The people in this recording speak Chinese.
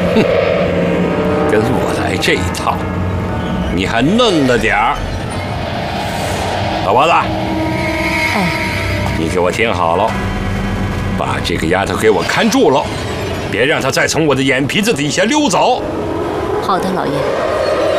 哼，跟我来这一套，你还嫩了点儿。老婆子，你给我听好了，把这个丫头给我看住了，别让她再从我的眼皮子底下溜走。 好的，老爷。